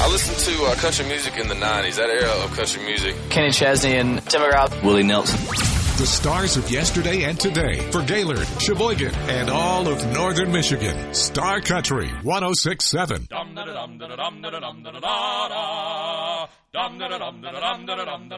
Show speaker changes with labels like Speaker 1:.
Speaker 1: I listened to country music in the 90s, that era of country music.
Speaker 2: Kenny Chesney and Tim McGraw.
Speaker 3: Willie Nelson.
Speaker 4: The stars of yesterday and today for Gaylord, Sheboygan, and all of northern Michigan. Star Country 106.7.